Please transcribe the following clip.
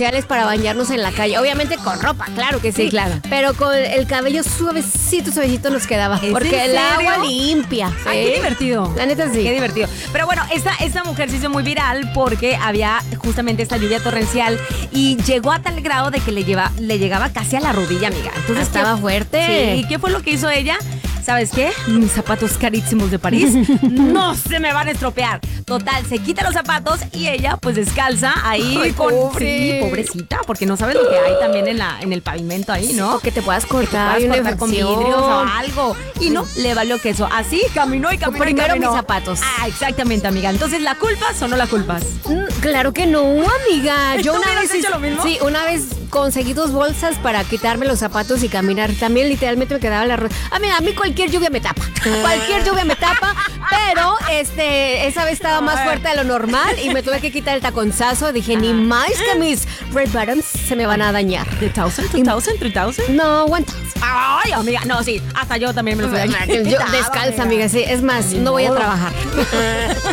especiales para bañarnos en la calle. Obviamente con ropa, claro que sí. Sí, claro. Pero con el cabello suavecito nos quedaba. ¿Es Porque en el serio? agua limpia. Ay, ¿sí? qué divertido. La neta sí. Qué divertido. Pero bueno, esta mujer se hizo muy viral porque había justamente esta lluvia torrencial y llegó a tal grado de que le llegaba casi a la rodilla, amiga. Entonces Estaba fuerte. Sí. ¿Y qué fue lo que hizo ella? ¿Sabes qué? Mis zapatos carísimos de París no se me van a estropear. Total, se quita los zapatos y ella pues descalza ahí Ay, con pobre. sí, pobrecita, porque no sabes lo que hay también en el pavimento ahí, ¿no? O que te puedas Que te cortar, puedas una cortar con infección. vidrios o algo. Y no, le valió queso. Así caminó y caminó y Primero caminó. mis zapatos. Ah, exactamente, amiga. Entonces, ¿la culpas o no la culpas? Claro que no, amiga. ¿Tú hubieras hecho lo mismo? Sí, una vez conseguí 2 bolsas para quitarme los zapatos y caminar. También literalmente me quedaba la rodilla. A mí cualquier lluvia me tapa. Cualquier lluvia me tapa, pero esa vez estaba más fuerte de lo normal y me tuve que quitar el taconzazo. Dije, ni más que mis red bottoms se me van a dañar. ¿De 1000, 2000, 3000? No, 1000. Ay, amiga, no, sí. Hasta yo también me los voy a quitar. Yo descalza, amiga, sí. Es más, no voy a trabajar.